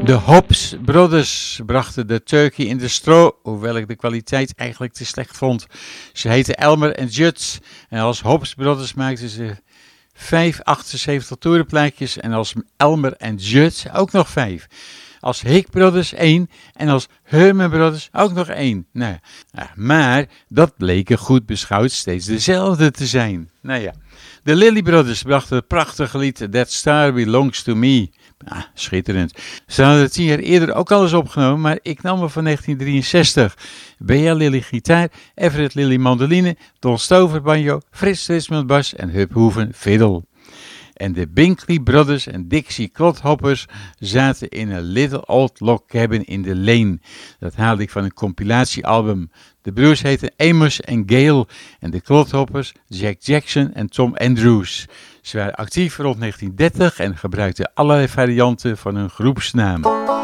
De Hobbs Brothers brachten de Turkey in the Straw, hoewel ik de kwaliteit eigenlijk te slecht vond. Ze heten Elmer en Judd en als Hobbs Brothers maakten ze 5 78 toerenplaatjes en als Elmer en Judd ook nog 5. Als Hick Brothers 1 en als Herman Brothers ook nog 1. Nou ja, maar dat bleken goed beschouwd steeds dezelfde te zijn. Nou ja, de Lilly Brothers brachten het prachtige lied That Star Belongs to Me. Ah, schitterend. Ze hadden het 10 jaar eerder ook al eens opgenomen, maar ik nam hem van 1963. B.L. Lilly gitaar, Everett Lilly mandoline, Don Stover banjo, Frits Trisman bas en Huub Hoeven fiddle. En de Binkley Brothers en Dixie Clodhoppers zaten in een Little Old Log Cabin in the Lane. Dat haalde ik van een compilatiealbum. De broers heten Amos en Gail en de Clodhoppers Jack Jackson en Tom Andrews. Ze waren actief rond 1930 en gebruikten allerlei varianten van hun groepsnaam.